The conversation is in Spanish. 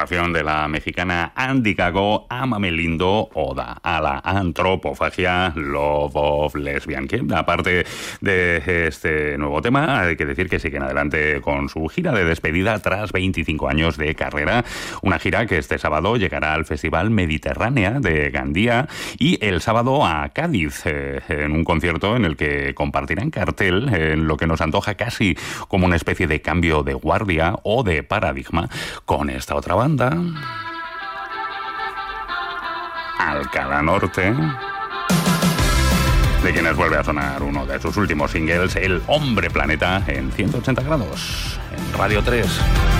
colaboración de la mexicana Andy Cago, Ámame Lindo, oda a la antropofagia, Love of Lesbian, que aparte de este nuevo tema, hay que decir que siguen adelante con su gira de despedida tras 25 años de carrera, una gira que este sábado llegará al Festival Mediterránea de Gandía y el sábado a Cádiz, en un concierto en el que compartirán cartel en lo que nos antoja casi como una especie de cambio de guardia o de paradigma con esta otra banda, Alcalá Norte, de quienes vuelve a sonar uno de sus últimos singles, El Hombre Planeta, en 180 grados, en Radio 3.